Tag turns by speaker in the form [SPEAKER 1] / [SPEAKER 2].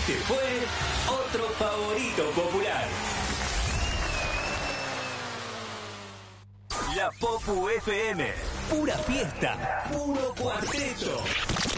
[SPEAKER 1] Este fue otro favorito popular. La Popu FM. Pura fiesta. Puro cuarteto.